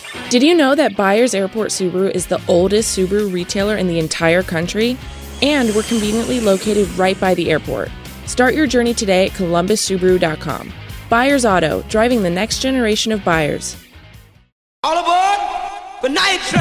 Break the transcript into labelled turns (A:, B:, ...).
A: Did you know that Byers Airport Subaru is the oldest Subaru retailer in the entire country? And we're conveniently located right by the airport. Start your journey today at columbussubaru.com. Byers Auto, driving the next generation of buyers.
B: All aboard the night train.